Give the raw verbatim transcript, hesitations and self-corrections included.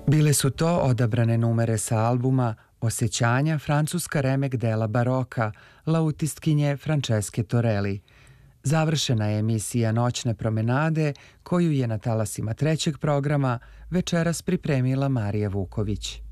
Bile su to odabrane numere sa albuma Osjećanja francuska remek dela baroka lautistkinje Franceske Torelli. Završena je emisija Noćne promenade koju je na talasima trećeg programa večeras pripremila Marija Vuković.